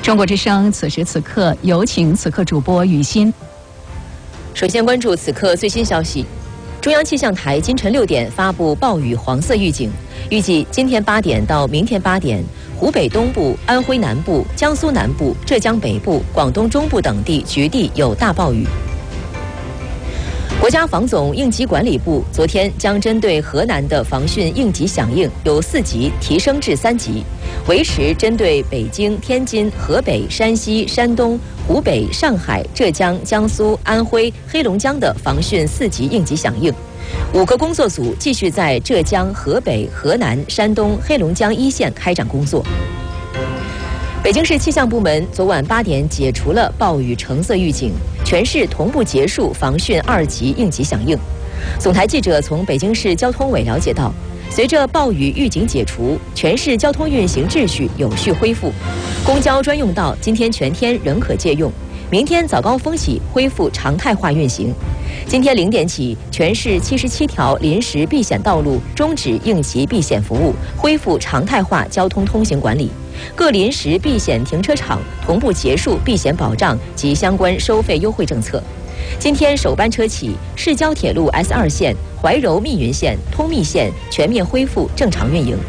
中国之声此时此刻有请此刻主播雨欣。 首先关注此刻最新消息，中央气象台今晨6点发布暴雨黄色预警，预计今天8点到明天8点，湖北东部、安徽南部、江苏南部、浙江北部、广东中部等地局地有大暴雨。国家防总应急管理部昨天将针对河南的防汛应急响应由4级提升至3级，维持针对北京、天津、河北、山西、山东、湖北、上海、浙江、江苏、安徽、黑龙江的防汛4级应急响应。5个工作组继续在浙江、河北、河南、山东、黑龙江一线开展工作。北京市气象部门昨晚8点解除了暴雨橙色预警，全市同步结束防汛2级应急响应。总台记者从北京市交通委了解到，随着暴雨预警解除，全市交通运行秩序有序恢复。公交专用道今天全天仍可借用，明天早高峰起恢复常态化运行。今天0点起，全市77条临时避险道路终止应急避险服务，恢复常态化交通通行管理。各临时避险停车场同步结束避险保障及相关收费优惠政策。今天首班车起，市郊铁路 S2 线、怀柔密云线、通密线全面恢复正常运营。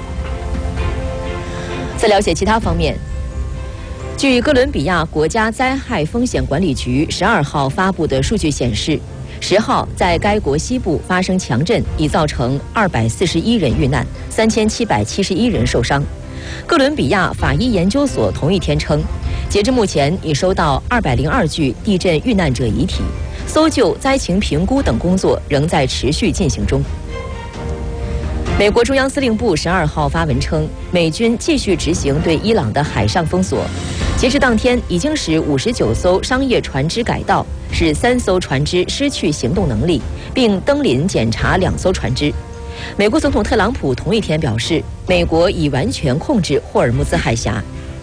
在了解其他方面，据哥伦比亚国家灾害风险管理局12号发布的数据显示，10号在该国西部发生强震，已造成241人遇难，3771人受伤。哥伦比亚法医研究所同一天称，截至目前已收到202具地震遇难者遗体，搜救、灾情评估等工作仍在持续进行中。美国中央司令部12号发文称，美军继续执行对伊朗的海上封锁，截至当天已经使59艘商业船只改道，使3艘船只失去行动能力，并登临检查2艘船只。美国总统特朗普同一天表示，美国已完全控制霍尔木兹海峡。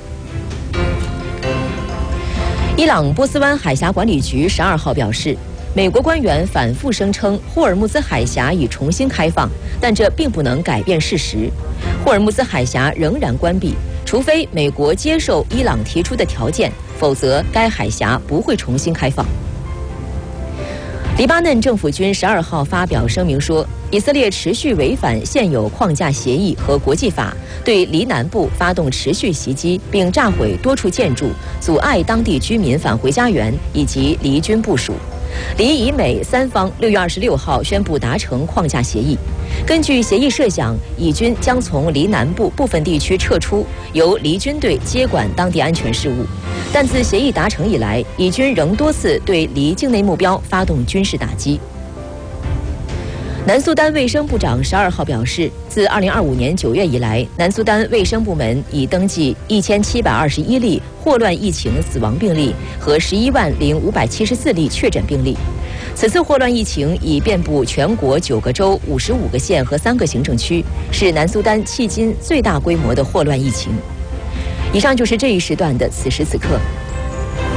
伊朗波斯湾海峡管理局12号表示，美国官员反复声称霍尔木兹海峡已重新开放，但这并不能改变事实。霍尔木兹海峡仍然关闭，除非美国接受伊朗提出的条件，否则该海峡不会重新开放。黎巴嫩政府军12号发表声明说，以色列持续违反现有框架协议和国际法，对黎南部发动持续袭击，并炸毁多处建筑，阻碍当地居民返回家园以及黎军部署。黎以美3方6月26号宣布达成框架协议。根据协议设想，以军将从黎南部部分地区撤出，由黎军队接管当地安全事务。但自协议达成以来，以军仍多次对黎境内目标发动军事打击。南苏丹卫生部长12号表示，自2025年9月以来，南苏丹卫生部门已登记1721例霍乱疫情死亡病例和110574例确诊病例。此次霍乱疫情已遍布全国9个州、55个县和3个行政区，是南苏丹迄今最大规模的霍乱疫情。以上就是这一时段的此时此刻。